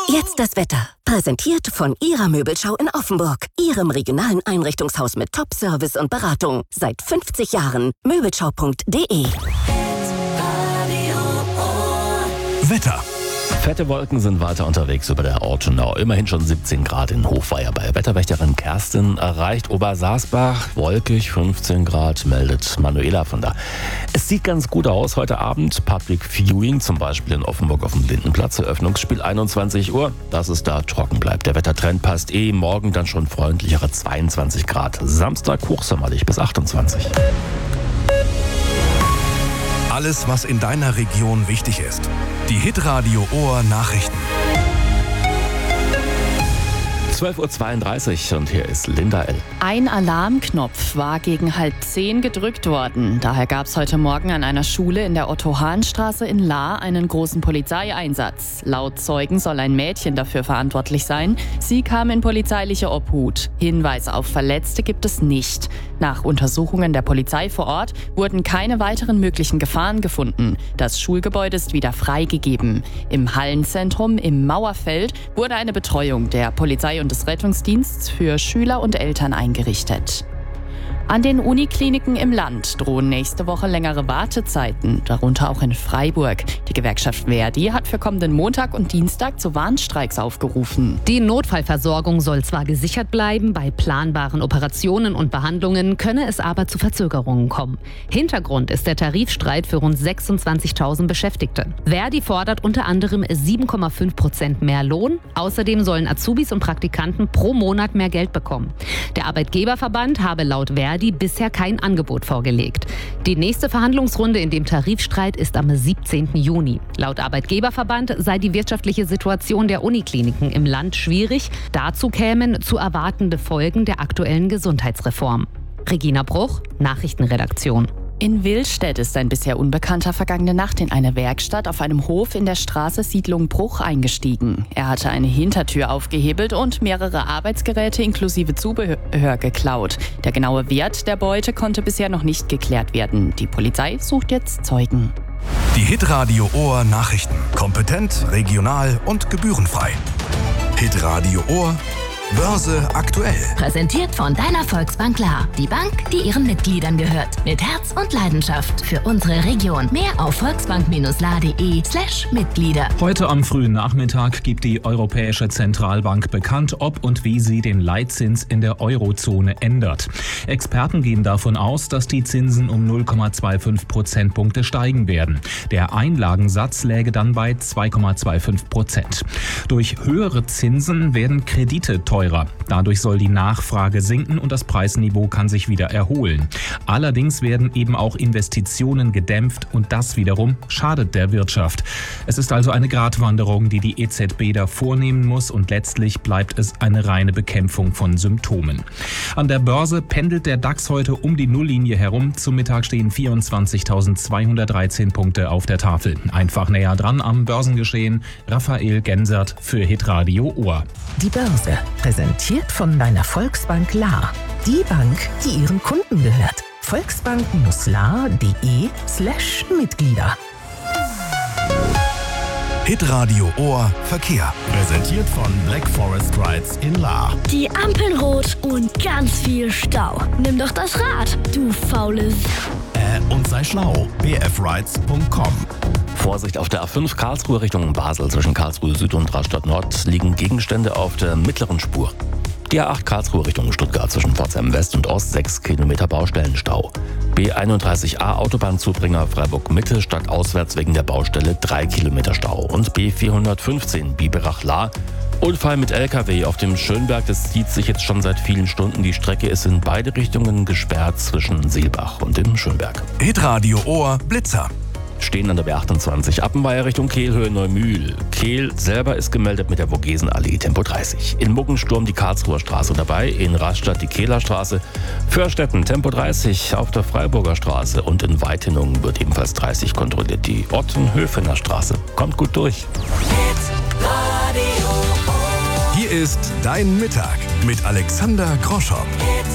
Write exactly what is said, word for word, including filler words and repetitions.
Jetzt das Wetter. Präsentiert von Ihrer Möbelschau in Offenburg. Ihrem regionalen Einrichtungshaus mit Top-Service und Beratung. Seit fünfzig Jahren. Möbelschau punkt de. Wetter. Fette Wolken sind weiter unterwegs über der Ortenau. Immerhin schon siebzehn Grad in Hochweier. Bei Wetterwächterin Kerstin erreicht Obersaasbach. Wolkig, fünfzehn Grad, meldet Manuela von da. Es sieht ganz gut aus heute Abend. Public Viewing, zum Beispiel in Offenburg auf dem Lindenplatz. Eröffnungsspiel einundzwanzig Uhr, dass es da trocken bleibt. Der Wettertrend passt eh. Morgen dann schon freundlichere zweiundzwanzig Grad. Samstag hochsommerlich bis achtundzwanzig. Alles, was in deiner Region wichtig ist. Die Hitradio Ohr Nachrichten. zwölf Uhr zweiunddreißig und hier ist Linda L. Ein Alarmknopf war gegen halb zehn gedrückt worden. Daher gab es heute Morgen an einer Schule in der Otto-Hahn-Straße in Lahr einen großen Polizeieinsatz. Laut Zeugen soll ein Mädchen dafür verantwortlich sein. Sie kam in polizeiliche Obhut. Hinweis auf Verletzte gibt es nicht. Nach Untersuchungen der Polizei vor Ort wurden keine weiteren möglichen Gefahren gefunden. Das Schulgebäude ist wieder freigegeben. Im Hallenzentrum im Mauerfeld wurde eine Betreuung der Polizei und des Rettungsdienstes für Schüler und Eltern eingerichtet. An den Unikliniken im Land drohen nächste Woche längere Wartezeiten, darunter auch in Freiburg. Die Gewerkschaft Verdi hat für kommenden Montag und Dienstag zu Warnstreiks aufgerufen. Die Notfallversorgung soll zwar gesichert bleiben, bei planbaren Operationen und Behandlungen könne es aber zu Verzögerungen kommen. Hintergrund ist der Tarifstreit für rund sechsundzwanzigtausend Beschäftigte. Verdi fordert unter anderem sieben Komma fünf Prozent mehr Lohn. Außerdem sollen Azubis und Praktikanten pro Monat mehr Geld bekommen. Der Arbeitgeberverband habe laut Verdi bisher kein Angebot vorgelegt. Die nächste Verhandlungsrunde in dem Tarifstreit ist am siebzehnten Juni. Laut Arbeitgeberverband sei die wirtschaftliche Situation der Unikliniken im Land schwierig. Dazu kämen zu erwartende Folgen der aktuellen Gesundheitsreform. Regina Bruch, Nachrichtenredaktion. In Willstedt ist ein bisher Unbekannter vergangene Nacht in eine Werkstatt auf einem Hof in der Straße Siedlung Bruch eingestiegen. Er hatte eine Hintertür aufgehebelt und mehrere Arbeitsgeräte inklusive Zubehör geklaut. Der genaue Wert der Beute konnte bisher noch nicht geklärt werden. Die Polizei sucht jetzt Zeugen. Die Hitradio Ohr Nachrichten. Kompetent, regional und gebührenfrei. Hitradio Ohr Börse aktuell. Präsentiert von deiner Volksbank Lahr. Die Bank, die ihren Mitgliedern gehört. Mit Herz und Leidenschaft für unsere Region. Mehr auf volksbank-lahr.de slash Mitglieder. Heute am frühen Nachmittag gibt die Europäische Zentralbank bekannt, ob und wie sie den Leitzins in der Eurozone ändert. Experten gehen davon aus, dass die Zinsen um null Komma fünfundzwanzig Prozentpunkte steigen werden. Der Einlagensatz läge dann bei zwei Komma fünfundzwanzig Prozent. Durch höhere Zinsen werden Kredite teurer. Dadurch soll die Nachfrage sinken und das Preisniveau kann sich wieder erholen. Allerdings werden eben auch Investitionen gedämpft und das wiederum schadet der Wirtschaft. Es ist also eine Gratwanderung, die die E Z B da vornehmen muss und letztlich bleibt es eine reine Bekämpfung von Symptomen. An der Börse pendelt der DAX heute um die Nulllinie herum. Zum Mittag stehen vierundzwanzigtausendzweihundertdreizehn Punkte auf der Tafel. Einfach näher dran am Börsengeschehen. Raphael Gensert für Hitradio Ohr. Die Börse. Präsentiert von deiner Volksbank Lahr. Die Bank, die ihren Kunden gehört. volksbank-lahr.de slash Mitglieder. Hitradio Ohr Verkehr. Präsentiert von Black Forest Rides in Lahr. Die Ampeln rot und ganz viel Stau. Nimm doch das Rad, du faules. Äh, und sei schlau. b f rides punkt com. Vorsicht auf der A fünf Karlsruhe Richtung Basel. Zwischen Karlsruhe Süd und Rastatt Nord liegen Gegenstände auf der mittleren Spur. Die A acht Karlsruhe Richtung Stuttgart zwischen Pforzheim West und Ost sechs Kilometer Baustellenstau. B einunddreißig A Autobahnzubringer Freiburg Mitte stadtauswärts wegen der Baustelle drei Kilometer Stau. Und B vierhundertfünfzehn Biberach-Lahr. Unfall mit L K W auf dem Schönberg. Das zieht sich jetzt schon seit vielen Stunden. Die Strecke ist in beide Richtungen gesperrt zwischen Seelbach und dem Schönberg. Hitradio Ohr Blitzer. Stehen an der B achtundzwanzig Appenweier Richtung Kehlhöhe Neumühl. Kehl selber ist gemeldet mit der Vogesenallee Tempo dreißig. In Muggensturm die Karlsruher Straße dabei, in Rastatt die Kehler Straße. Förstetten Tempo dreißig auf der Freiburger Straße und in Weitenung wird ebenfalls dreißig kontrolliert. Die Ottenhöfener Straße. Kommt gut durch. Hier ist Dein Mittag mit Alexander Groschow.